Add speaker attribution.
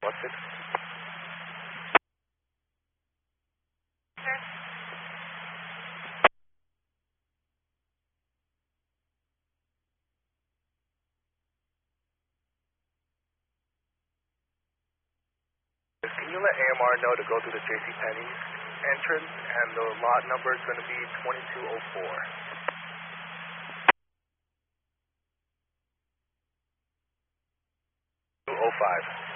Speaker 1: What's it? Can you let AMR know to go through the JCPenney's entrance, and the lot number is going to be 2204. 205.